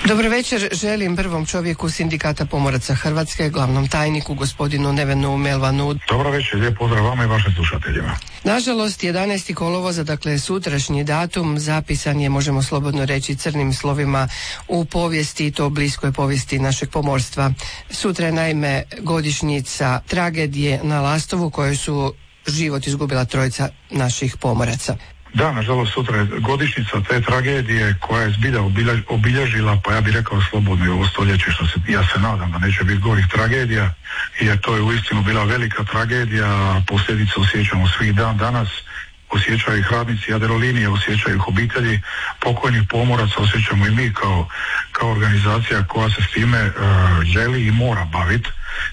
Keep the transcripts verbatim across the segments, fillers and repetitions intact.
Dobro večer, želim prvom čovjeku Sindikata pomoraca Hrvatske, glavnom tajniku gospodinu Nevenu Melvanu. Dobro večer, lijep pozdrav vama i vašim slušateljima. Nažalost, jedanaesti kolovoza, dakle sutrašnji datum, zapisan je, možemo slobodno reći, crnim slovima u povijesti, to bliskoj povijesti našeg pomorstva. Sutra je naime godišnjica tragedije na Lastovu kojoj su život izgubila trojica naših pomoraca. Da, nažalost, sutra je godišnjica te tragedije koja je zbilja obilježila, pa ja bih rekao slobodno i ovo stoljeće, što se, ja se nadam da neće biti gorih tragedija, jer to je uistinu bila velika tragedija, posljedice osjećamo svih dan danas, osjećaju ih radnici Jadrolinije, osjećaju ih obitelji pokojnih pomoraca, osjećamo i mi kao, kao organizacija koja se s time uh, želi i mora baviti.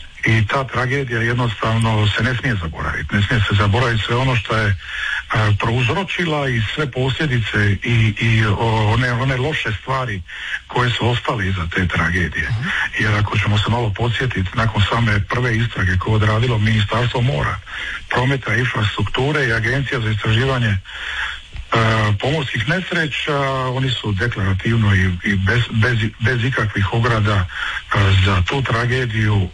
I ta tragedija jednostavno se ne smije zaboraviti. Ne smije se zaboraviti sve ono što je a, prouzročila i sve posljedice i, i one, one loše stvari koje su ostale iza te tragedije. Jer ako ćemo se malo podsjetiti, nakon same prve istrage koje je odradilo Ministarstvo mora, prometa i infrastrukture i Agencija za istraživanje Uh, pomorskih nesreća, oni su deklarativno i, i bez, bez, bez ikakvih ograda uh, za tu tragediju uh,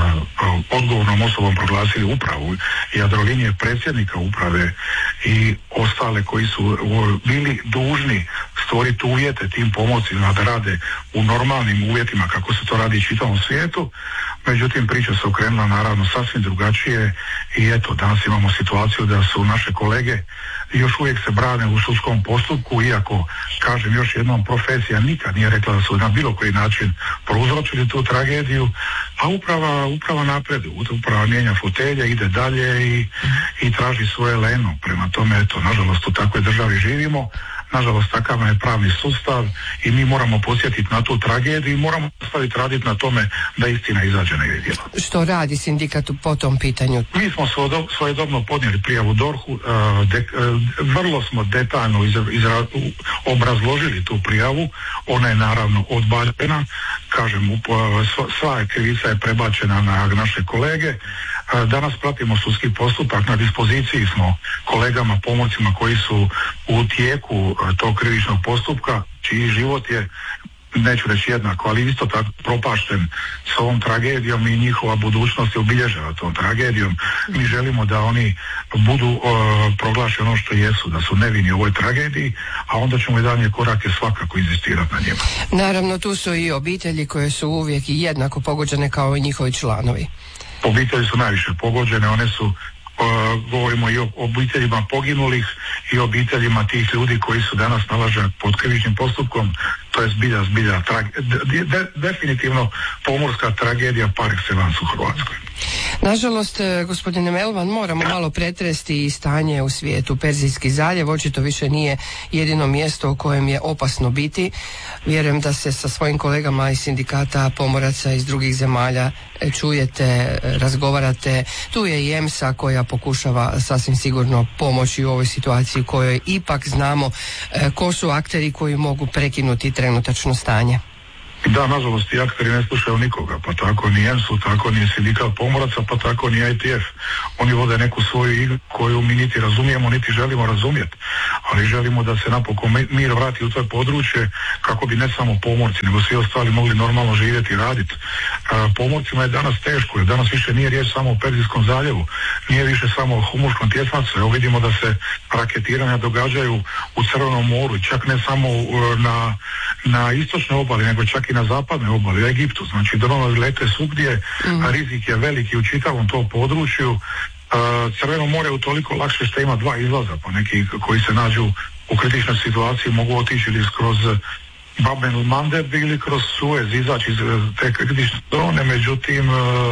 uh, odgovornom osobom proglasili upravu Jadrolinije, predsjednika uprave i ostale koji su uh, bili dužni stvoriti uvjete tim pomorcima da rade u normalnim uvjetima kako se to radi u čitavom svijetu. Međutim, priča se okrenula naravno sasvim drugačije i eto, danas imamo situaciju da su naše kolege još uvijek se brane u sudskom postupku, iako, kažem još jednom, profesija nikad nije rekla da su na bilo koji način prouzročili tu tragediju, a uprava, uprava napreduje, uprava mijenja fotelje, ide dalje i, i traži svoje leno. Prema tome, eto, nažalost u takvoj državi živimo, nažalost takav je pravni sustav i mi moramo podsjetiti na tu tragediju i moramo staviti raditi na tome da istina izađe na vidjelo. Što radi sindikat po tom pitanju? Mi smo svojedobno podnijeli prijavu D O R H-u, uh, de, uh, vrlo smo detaljno izra, izra, obrazložili tu prijavu, ona je naravno odbačena, kažem, uh, sva, sva krivica je prebačena na naše kolege. Uh, danas pratimo sudski postupak, na dispoziciji smo kolegama pomorcima koji su u tijeku uh, tog krivičnog postupka, čiji život je, neću reći jednako, ali isto tako propašten s ovom tragedijom i njihova budućnost je obilježena tom tragedijom. Mi želimo da oni budu uh, proglašeni ono što jesu, da su nevini u ovoj tragediji, a onda ćemo i dalje korake svakako inzistirati na njima. Naravno, tu su i obitelji koje su uvijek i jednako pogođene kao i njihovi članovi. Obitelji su najviše pogođene, one su Uh, govorimo i o obiteljima poginulih i obiteljima tih ljudi koji su danas nalaženi pod krivičnim postupkom. To je zbilja, zbilja trage, de, de, definitivno pomorska tragedija par excellence u Hrvatskoj. Nažalost, gospodine Melvan, moramo malo pretresti i stanje u svijetu. Perzijski zaljev očito više nije jedino mjesto u kojem je opasno biti. Vjerujem da se sa svojim kolegama iz sindikata pomoraca iz drugih zemalja čujete, razgovarate. Tu je i EMSA koja pokušava sasvim sigurno pomoći u ovoj situaciji kojoj ipak znamo ko su akteri koji mogu prekinuti trenutačno stanje. Da, nažalost, i akteri ne slušaju nikoga, pa tako ni EMSU, tako ni sindikat pomoraca, pa tako ni I T F. Oni vode neku svoju igru koju mi niti razumijemo, niti želimo razumjeti, ali želimo da se napokon mir vrati u to područje kako bi ne samo pomorci, nego svi ostali mogli normalno živjeti i raditi. Pomorcima je danas teško, jer danas više nije riječ samo o Perzijskom zaljevu, nije više samo o Humurskom tjesnacu. Evo vidimo da se raketiranja događaju u Crvenom moru, čak ne samo na, na istočnoj obali, nego čak i na zapadnoj obali, u Egiptu. Znači, dronovi lete svugdje, mm. a rizik je veliki u čitavom tom području. Crveno more je utoliko lakše što ima dva izlaza, pa neki koji se nađu u kritičnoj situaciji mogu otići ili kroz Bab el Mandeb ili kroz Suez, izaći iz te kritične zone, međutim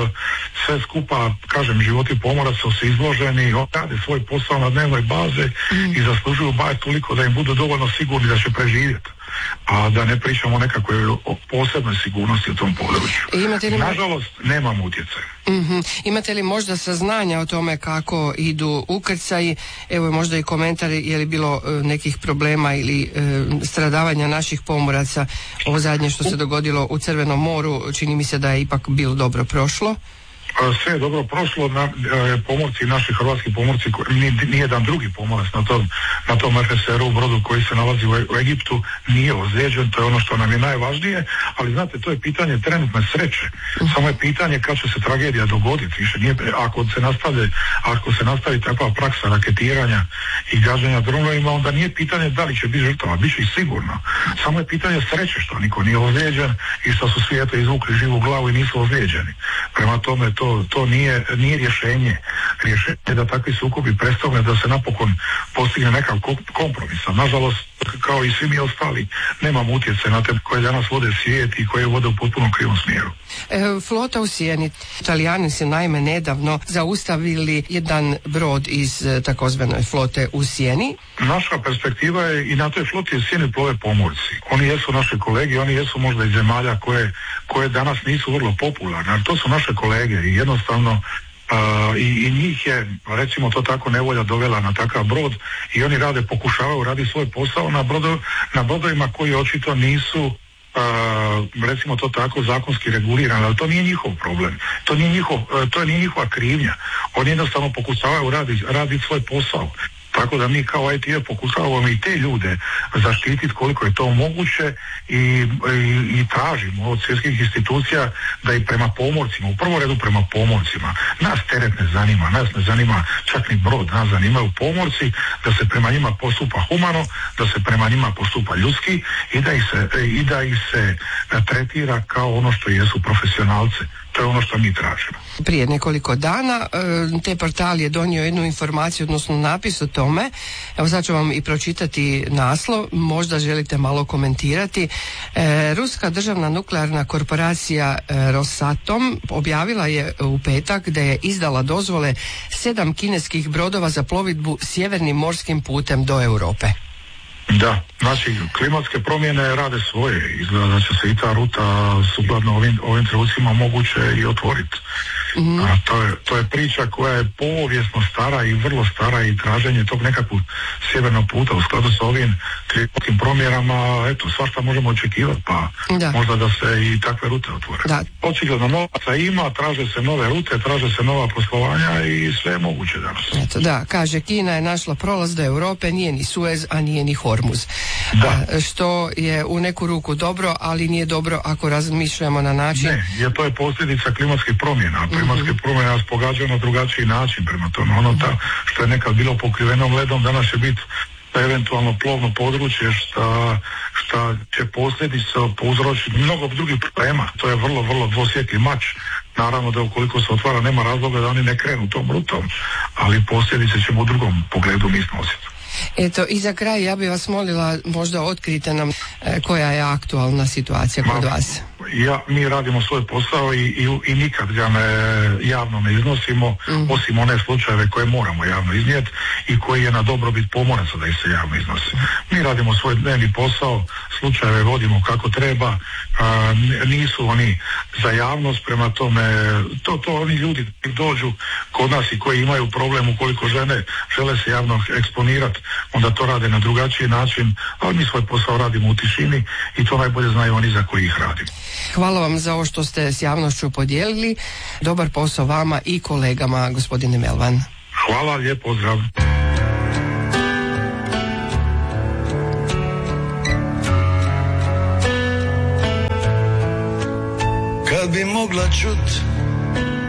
sve skupa, kažem, životi pomoraca su izloženi, oni rade svoj posao na dnevnoj bazi mm. i zaslužuju bar toliko da im budu dovoljno sigurni da će preživjeti, a da ne pričamo o nekakvoj posebnoj sigurnosti u tom području. Li... Nažalost, nemamo utjecaj. Mm-hmm. Imate li možda saznanja o tome kako idu ukrcaji? Evo možda i komentar, je li bilo uh, nekih problema ili uh, stradavanja naših pomoraca? Ovo zadnje što se dogodilo u Crvenom moru, čini mi se da je ipak bilo dobro prošlo. Sve je dobro prošlo, na, pomorci, naši hrvatski pomorci, nijedan drugi pomorac na tom, na tom F S R-u brodu koji se nalazi u, u Egiptu nije ozlijeđen, to je ono što nam je najvažnije, ali znate, to je pitanje trenutne sreće. Samo je pitanje kad će se tragedija dogoditi, više nije, ako se nastavi, ako se nastavi takva praksa raketiranja i gaženja dronovima, onda nije pitanje da li će biti žrtava, bit će i sigurno. Samo je pitanje sreće što niko nije ozlijeđen i što su svi eto izvukli živu glavu i nisu ozlijeđeni. Prema tome to, to nije, nije rješenje. Rješenje je da takvi sukobi prestane, da se napokon postigne nekav kompromis. Nažalost, kao i svi mi ostali, nemamo utjecaj na te koje danas vode svijet i koje vode u potpuno krivom smjeru. E, flota u Sijeni. Italijani su naime nedavno zaustavili jedan brod iz takozvanoj flote u Sijeni. Naša perspektiva je i na toj floti u Sijeni plove pomorci. Oni jesu naše kolege, oni jesu možda iz zemalja koje, koje danas nisu vrlo popularne, ali to su naše kolege i jednostavno Uh, i, i njih je, recimo to tako, nevolja dovela na takav brod i oni rade, pokušavaju raditi svoj posao na, brodo, na brodovima koji očito nisu uh, recimo to tako zakonski regulirani, ali to nije njihov problem, to nije, njihov, uh, to nije njihova krivnja, oni jednostavno pokušavaju raditi radit svoj posao. Tako da mi kao I T F pokušavamo i te ljude zaštititi koliko je to moguće i, i, i tražimo od svjetskih institucija da i prema pomorcima, u prvom redu prema pomorcima, nas teret ne zanima, nas ne zanima čak ni brod, nas zanimaju pomorci, da se prema njima postupa humano, da se prema njima postupa ljudski i da ih se, i da ih se tretira kao ono što jesu profesionalce. To je ono što mi tražimo. Prije nekoliko dana te portal je donio jednu informaciju, odnosno napis o tome. Evo sad ću vam i pročitati naslov, možda želite malo komentirati. E, Ruska državna nuklearna korporacija e, Rosatom objavila je u petak da je izdala dozvole sedam kineskih brodova za plovidbu sjevernim morskim putem do Europe. Da, znači klimatske promjene rade svoje, izgleda da će se i ta ruta sukladno ovim, ovim trenucima moguće i otvoriti. Mm. A to je, to je priča koja je povijesno stara i vrlo stara i traženje tog nekakvog sjevernog puta u skladu sa ovim klimatskim promjenama, eto, svašta možemo očekivati, pa da. Možda da se i takve rute otvore. Da. Očigledno novaca ima, traže se nove rute, traže se nova poslovanja i sve je moguće danas. Eto, da, kaže, Kina je našla prolaz do Europe, nije ni Suez, a nije ni Hormuz. Da. A, što je u neku ruku dobro, ali nije dobro ako razmišljamo na način... Ne, jer to je posljedica klimatskih promjena. Klimatske mm-hmm. promjene nas pogađaju na drugačiji način prema tome. Ono mm-hmm. ta, što je nekad bilo pokrivenom ledom, danas će biti eventualno plovno područje šta, šta će posljedice prouzročiti mnogo drugih problema. To je vrlo, vrlo dvosjekli mač. Naravno da ukoliko se otvara nema razloga da oni ne krenu tom rutom, ali posljedice ćemo u drugom pogledu mi snositi. Eto, i za kraj ja bih vas molila, možda otkrite nam e, koja je aktualna situacija kod Ma, vas. Ja, mi radimo svoj posao i, i, i nikad ga ne, javno ne iznosimo, mm. osim one slučajeve koje moramo javno iznijeti i koji je na dobrobit pomoraca da ih se javno iznosi. Mi radimo svoj dnevni posao, slučajeve vodimo kako treba, a, nisu oni za javnost, prema tome to, to oni ljudi dođu kod nas i koji imaju problem ukoliko žene žele se javno eksponirati, onda to rade na drugačiji način, ali mi svoj posao radimo u tišini i to najbolje znaju oni za koji ih radimo. Hvala vam za ovo što ste s javnošću podijelili. Dobar posao vama i kolegama, gospodine Melvan. Hvala, lijep pozdrav. Kad bi mogla čut